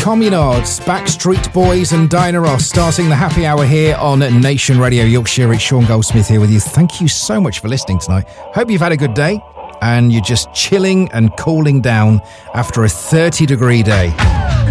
Communards, Backstreet Boys and Diana Ross starting the happy hour here on Nation Radio Yorkshire. It's Sean Goldsmith here with you. Thank you so much for listening tonight. Hope you've had a good day and you're just chilling and cooling down after a 30-degree day.